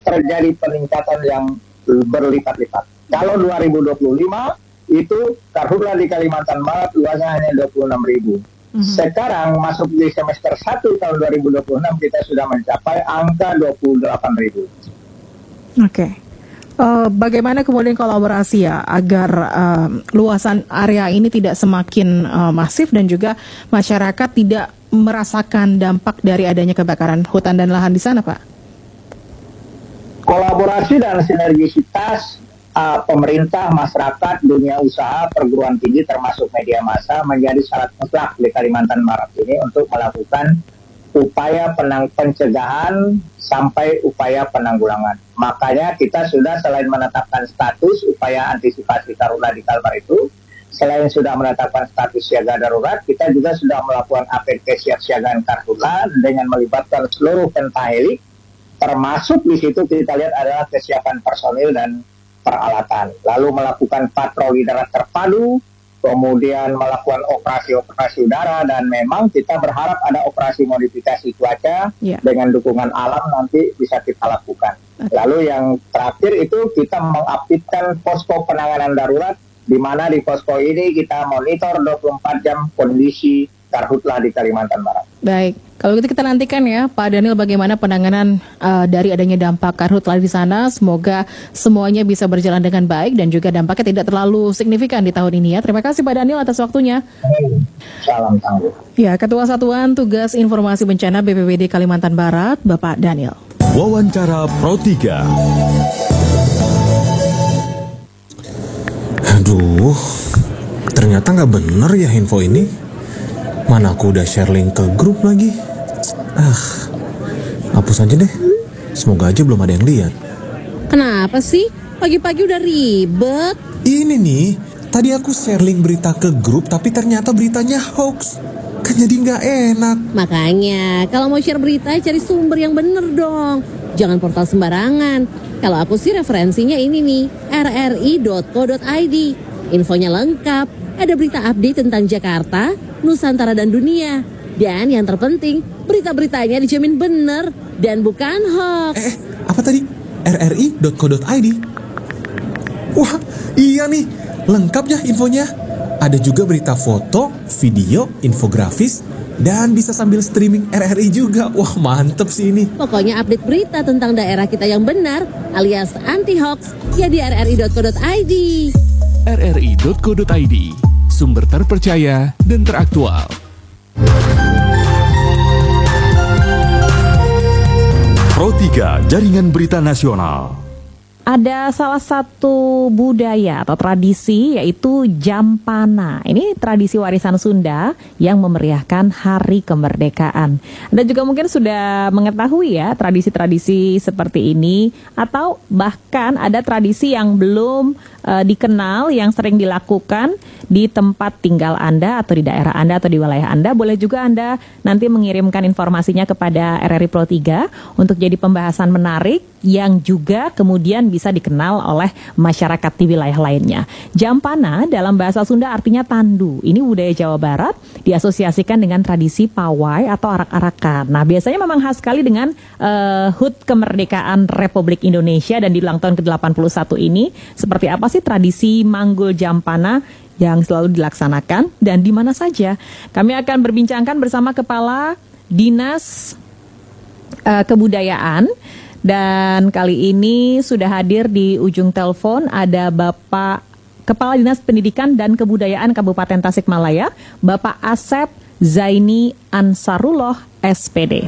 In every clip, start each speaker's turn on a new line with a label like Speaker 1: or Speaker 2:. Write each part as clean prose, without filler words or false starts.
Speaker 1: terjadi peningkatan yang berlipat-lipat. Kalau 2025 itu karhutla di Kalimantan Barat luasnya hanya 26.000. Sekarang masuk di semester 1 tahun 2026 kita sudah mencapai angka 28.000.
Speaker 2: Oke. Bagaimana kemudian kolaborasi ya agar luasan area ini tidak semakin masif dan juga masyarakat tidak merasakan dampak dari adanya kebakaran hutan dan lahan di sana, Pak?
Speaker 1: Kolaborasi dan sinergisitas pemerintah, masyarakat, dunia usaha, perguruan tinggi termasuk media massa menjadi syarat mutlak di Kalimantan Barat ini untuk melakukan upaya pencegahan sampai upaya penanggulangan. Makanya kita sudah selain menetapkan status upaya antisipasi karhutla di Kalbar itu, selain sudah menetapkan status siaga darurat, kita juga sudah melakukan APK kesiapsiagaan karhutla dengan melibatkan seluruh pentahelik, termasuk di situ kita lihat adalah kesiapan personil dan peralatan. Lalu melakukan patroli darat terpadu, kemudian melakukan operasi-operasi udara, dan memang kita berharap ada operasi modifikasi cuaca dengan dukungan alam nanti bisa kita lakukan. Lalu yang terakhir itu kita mengaktifkan posko penanganan darurat, di mana di posko ini kita monitor 24 jam kondisi karhutla di Kalimantan Barat.
Speaker 2: Baik, kalau gitu kita nantikan ya Pak Daniel bagaimana penanganan dari adanya dampak karhutla di sana. Semoga semuanya bisa berjalan dengan baik dan juga dampaknya tidak terlalu signifikan di tahun ini ya. Terima kasih Pak Daniel atas waktunya.
Speaker 1: Salam tangguh.
Speaker 2: Ya, Ketua Satuan Tugas Informasi Bencana BPBD Kalimantan Barat, Bapak Daniel.
Speaker 3: Wawancara Pro 3.
Speaker 4: Aduh, ternyata nggak bener ya info ini. Mana aku udah share link ke grup lagi. Hapus aja deh. Semoga aja belum ada yang lihat.
Speaker 5: Kenapa sih? Pagi-pagi udah ribet.
Speaker 4: Ini nih, tadi aku share link berita ke grup tapi ternyata beritanya hoax. Kan jadi nggak enak.
Speaker 5: Makanya, kalau mau share berita cari sumber yang bener dong. Jangan portal sembarangan. Kalau aku sih referensinya ini nih, rri.co.id. Infonya lengkap. Ada berita update tentang Jakarta, Nusantara dan dunia. Dan yang terpenting, berita-beritanya dijamin benar dan bukan hoax.
Speaker 4: Apa tadi? rri.co.id. Wah, iya nih. Lengkap ya infonya. Ada juga berita foto, video, infografis, dan bisa sambil streaming RRI juga. Wah, mantep sih ini.
Speaker 5: Pokoknya update berita tentang daerah kita yang benar alias anti-hoax ya di rri.co.id.
Speaker 3: rri.co.id, sumber terpercaya dan teraktual. Pro 3 Jaringan Berita Nasional.
Speaker 2: Ada salah satu budaya atau tradisi yaitu Jampana. Ini tradisi warisan Sunda yang memeriahkan Hari Kemerdekaan. Anda juga mungkin sudah mengetahui ya tradisi-tradisi seperti ini, atau bahkan ada tradisi yang belum dikenal yang sering dilakukan di tempat tinggal Anda atau di daerah Anda atau di wilayah Anda. Boleh juga Anda nanti mengirimkan informasinya kepada RRI Pro 3 untuk jadi pembahasan menarik yang juga kemudian bisa dikenal oleh masyarakat di wilayah lainnya. Jampana dalam bahasa Sunda artinya tandu. Ini budaya Jawa Barat diasosiasikan dengan tradisi pawai atau arak-arakan. Nah, biasanya memang khas sekali dengan HUT Kemerdekaan Republik Indonesia dan di ulang tahun ke-81 ini. Seperti apa sih tradisi manggul Jampana yang selalu dilaksanakan dan di mana saja? Kami akan berbincangkan bersama Kepala Dinas Kebudayaan. Dan kali ini sudah hadir di ujung telepon ada Bapak Kepala Dinas Pendidikan dan Kebudayaan Kabupaten Tasikmalaya, Bapak Asep Zaini Ansarullah, SPD.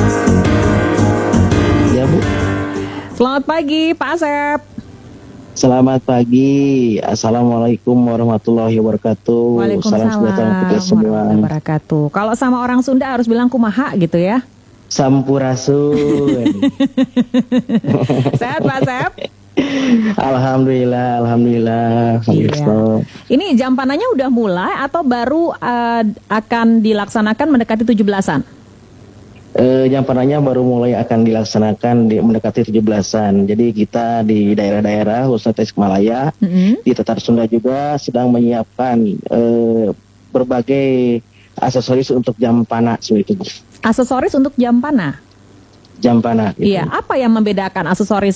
Speaker 6: Ya, Bu.
Speaker 2: Selamat pagi, Pak Asep.
Speaker 6: Selamat pagi. Assalamualaikum warahmatullahi wabarakatuh.
Speaker 2: Waalaikumsalam warahmatullahi wabarakatuh. Kalau sama orang Sunda harus bilang kumaha gitu ya.
Speaker 6: Sampurasun.
Speaker 2: Sehat Pak Asep?
Speaker 6: Alhamdulillah.
Speaker 2: Iya. Ini Jampananya udah mulai atau baru akan dilaksanakan mendekati 17-an?
Speaker 6: Jampananya baru mulai akan dilaksanakan mendekati 17-an. Jadi kita di daerah-daerah khususnya Tasikmalaya, di Tatar Sunda juga sedang menyiapkan berbagai aksesoris untuk Jampana seperti itu.
Speaker 2: Aksesoris untuk Jampana?
Speaker 6: Jampana. Gitu.
Speaker 2: Iya, apa yang membedakan aksesoris